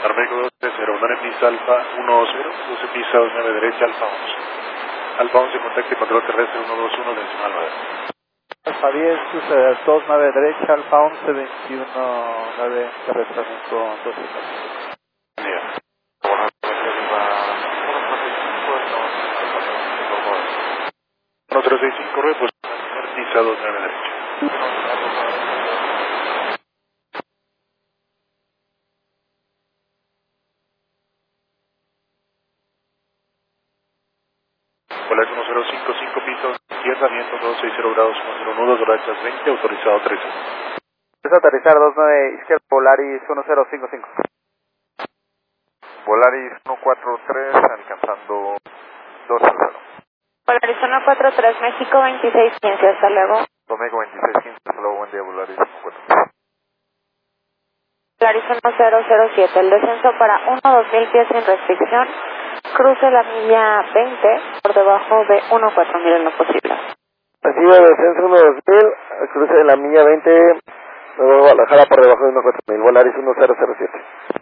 Armeico 230, Bandera en pista Alfa 10, 12 pista 29 derecha, Alfa 11. Alfa 11, contacto y control terrestre 121, decimal 9. Alfa 10, 29 derecha, Alfa 11, 21, 9, terrestre con 12. Bien. 1065, pues, pista 29 derecha. Volar 1055 pisos, izquierda, viento 260 grados, 10 nudos, derechas 20, autorizado 13. Es aterrizar 29 izquierda, Volaris 1055. Volaris 143, alcanzando 200. Volaris 143, México 2615, hasta luego. Domingo 2615, hasta luego, buen día, Volaris 143. Volaris 1007, el descenso para 1-2000 pies sin restricción. Cruce la milla 20 por debajo de 1-4000 en lo posible. Recibe descenso 1-2000, cruce de la milla 20, luego Guadalajara por debajo de 1-4000, Volaris 1007.